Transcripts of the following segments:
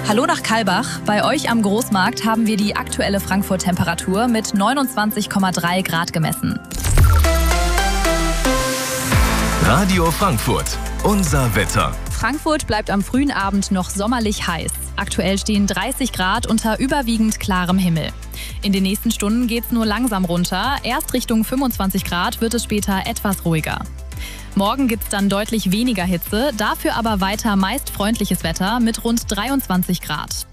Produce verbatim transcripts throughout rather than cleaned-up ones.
Hallo nach Kalbach. Bei euch am Großmarkt haben wir die aktuelle Frankfurt-Temperatur mit neunundzwanzig Komma drei Grad gemessen. Radio Frankfurt, unser Wetter. Frankfurt bleibt am frühen Abend noch sommerlich heiß. Aktuell stehen dreißig Grad unter überwiegend klarem Himmel. In den nächsten Stunden geht's nur langsam runter. Erst Richtung fünfundzwanzig Grad wird es später etwas ruhiger. Morgen gibt's dann deutlich weniger Hitze, dafür aber weiter meist freundliches Wetter mit rund dreiundzwanzig Grad.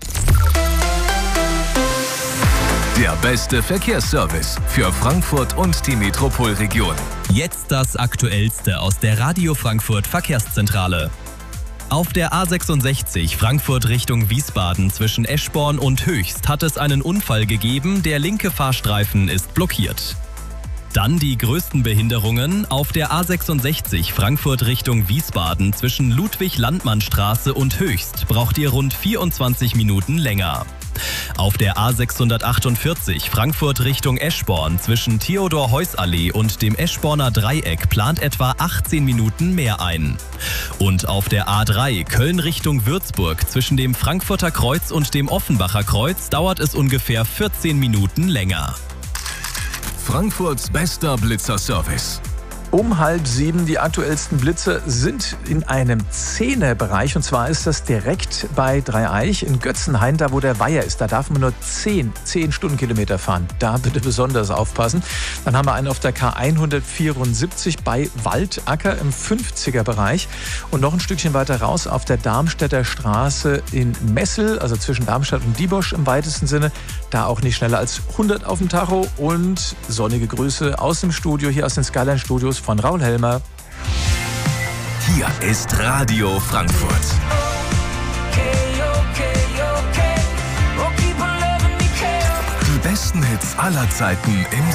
Der beste Verkehrsservice für Frankfurt und die Metropolregion. Jetzt das Aktuellste aus der Radio Frankfurt Verkehrszentrale. Auf der A sechsundsechzig Frankfurt Richtung Wiesbaden zwischen Eschborn und Höchst hat es einen Unfall gegeben, der linke Fahrstreifen ist blockiert. Dann die größten Behinderungen. Auf der A sechsundsechzig Frankfurt Richtung Wiesbaden zwischen Ludwig-Landmann-Straße und Höchst braucht ihr rund vierundzwanzig Minuten länger. Auf der A sechshundertachtundvierzig Frankfurt Richtung Eschborn zwischen Theodor-Heuss-Allee und dem Eschborner Dreieck plant etwa achtzehn Minuten mehr ein. Und auf der A drei Köln Richtung Würzburg zwischen dem Frankfurter Kreuz und dem Offenbacher Kreuz dauert es ungefähr vierzehn Minuten länger. Frankfurts bester Blitzerservice. Um halb sieben, die aktuellsten Blitze sind in einem Zehnerbereich. Und zwar ist das direkt bei Dreieich in Götzenhain, da wo der Weiher ist. Da darf man nur zehn, zehn Stundenkilometer fahren. Da bitte besonders aufpassen. Dann haben wir einen auf der K hundertvierundsiebzig bei Waldacker im fünfziger-Bereich. Und noch ein Stückchen weiter raus auf der Darmstädter Straße in Messel, also zwischen Darmstadt und Diebosch im weitesten Sinne. Da auch nicht schneller als hundert auf dem Tacho. Und sonnige Grüße aus dem Studio, hier aus den Skyline-Studios von Raul Helmer. Hier ist Radio Frankfurt. Die besten Hits aller Zeiten im